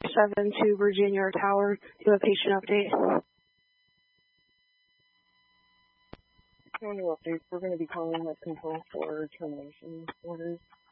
7 to Virginia Tower to a patient update. No updates. We're going to be calling with control for termination orders.